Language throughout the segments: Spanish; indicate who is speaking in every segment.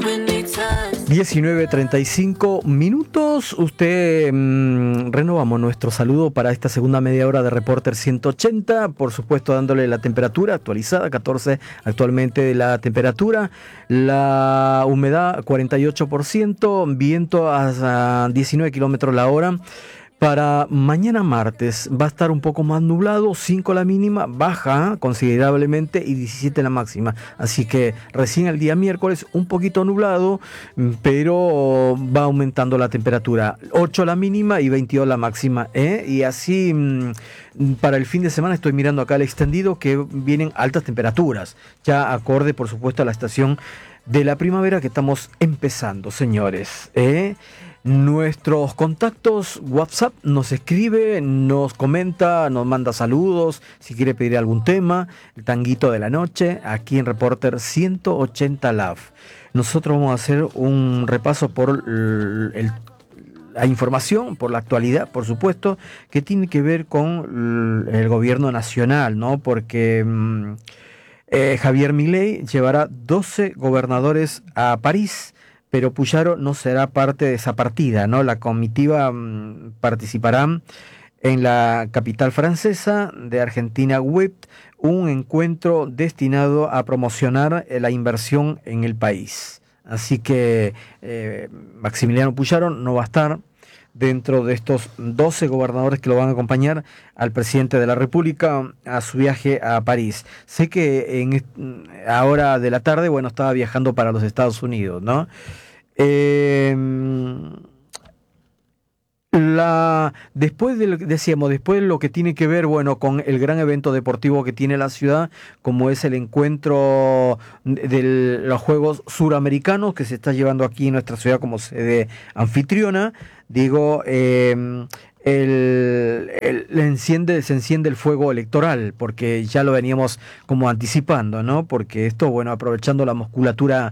Speaker 1: 19:35 minutos. Usted renovamos nuestro saludo para esta segunda media hora de Reporter 180. Por supuesto, dándole la temperatura actualizada, 14 actualmente de la temperatura. La humedad 48%, viento a 19 kilómetros la hora. Para mañana martes va a estar un poco más nublado, 5 la mínima, baja considerablemente y 17 la máxima. Así que recién el día miércoles un poquito nublado, pero va aumentando la temperatura. 8 la mínima y 22 la máxima. Y así para el fin de semana estoy mirando acá el extendido que vienen altas temperaturas. Ya acorde, por supuesto, a la estación de la primavera que estamos empezando, señores. Nuestros contactos, WhatsApp, nos escribe, nos comenta, nos manda saludos, si quiere pedir algún tema, el tanguito de la noche, aquí en Reporter 180 Love. Nosotros vamos a hacer un repaso por la información, por la actualidad, por supuesto, que tiene que ver con el gobierno nacional, ¿no? Porque Javier Milei llevará 12 gobernadores a París, pero Puyaro no será parte de esa partida, ¿no? La comitiva participará en la capital francesa de Argentina WIPT, un encuentro destinado a promocionar la inversión en el país. Así que Maximiliano Puyaro no va a estar dentro de estos 12 gobernadores que lo van a acompañar al presidente de la República a su viaje a París. Sé que a hora de la tarde, bueno, estaba viajando para los Estados Unidos, ¿no? Después de lo que tiene que ver, bueno, con el gran evento deportivo que tiene la ciudad, como es el encuentro de los Juegos Suramericanos que se está llevando aquí en nuestra ciudad como sede anfitriona, digo, se enciende el fuego electoral, porque ya lo veníamos como anticipando, ¿no? Porque esto, bueno, aprovechando la musculatura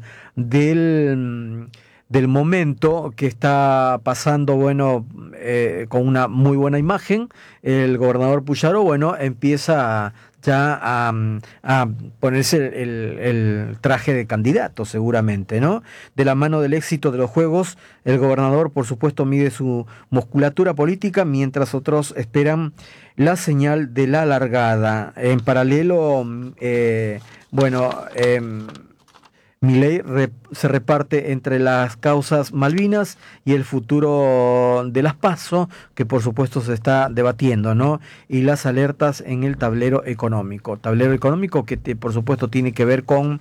Speaker 1: del momento que está pasando, bueno, con una muy buena imagen, el gobernador Puyaro, bueno, empieza ya a ponerse el traje de candidato, seguramente, ¿no? De la mano del éxito de los Juegos, el gobernador, por supuesto, mide su musculatura política, mientras otros esperan la señal de la largada. En paralelo, Milei se reparte entre las causas Malvinas y el futuro de las PASO, que por supuesto se está debatiendo, ¿no? Y las alertas en el tablero económico. Tablero económico que por supuesto tiene que ver con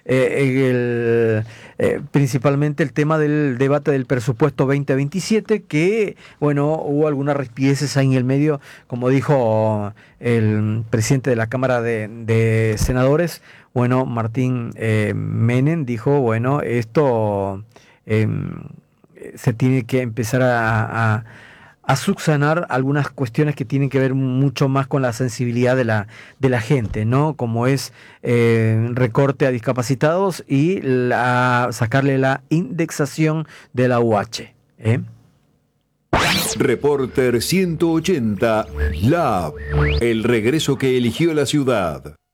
Speaker 1: principalmente el tema del debate del presupuesto 2027, que, bueno, hubo algunas rispideces ahí en el medio, como dijo el presidente de la Cámara de Senadores, bueno, Martín Menem dijo, bueno, esto se tiene que empezar a subsanar algunas cuestiones que tienen que ver mucho más con la sensibilidad de la gente, ¿no? Como es recorte a discapacitados y sacarle la indexación de la UH.
Speaker 2: Reporter 180 Lab, el regreso que eligió la ciudad.